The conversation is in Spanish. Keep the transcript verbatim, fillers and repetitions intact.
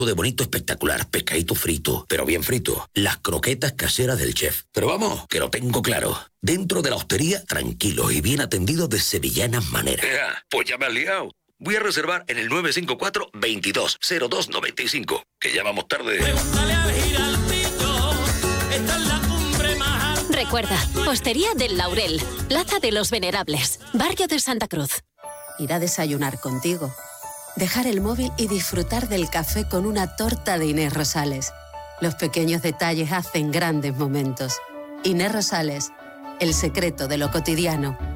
de bonito espectacular, pescadito frito, pero bien frito. Las croquetas caseras del chef. Pero vamos, que lo tengo claro. Dentro de la hostería, tranquilo y bien atendido de sevillanas maneras. Ya, pues ya me has liado. Voy a reservar en el nueve cinco cuatro, veintidós, cero dos noventa y cinco, que ya vamos tarde. Pregúntale al Giraldito, esta es la cumbre más alta. Recuerda, Hostería del Laurel, Plaza de los Venerables, Barrio de Santa Cruz. Ir a desayunar contigo. Dejar el móvil y disfrutar del café con una torta de Inés Rosales. Los pequeños detalles hacen grandes momentos. Inés Rosales, el secreto de lo cotidiano.